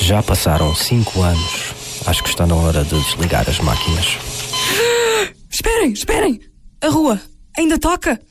Já passaram 5 anos. Acho que está na hora de desligar as máquinas. Esperem! A rua ainda toca?